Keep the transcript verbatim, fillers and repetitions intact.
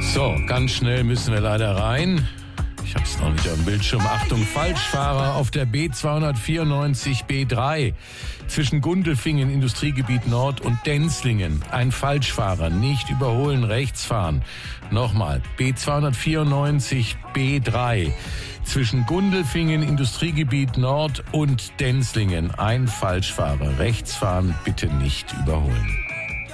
So, ganz schnell müssen wir leider rein. Ich habe es noch nicht auf dem Bildschirm. Achtung, Falschfahrer auf der B zweihundertvierundneunzig B drei zwischen Gundelfingen, Industriegebiet Nord und Denzlingen. Ein Falschfahrer, nicht überholen, rechts fahren. Nochmal, B zweihundertvierundneunzig B drei zwischen Gundelfingen, Industriegebiet Nord und Denzlingen. Ein Falschfahrer, rechts fahren, bitte nicht überholen.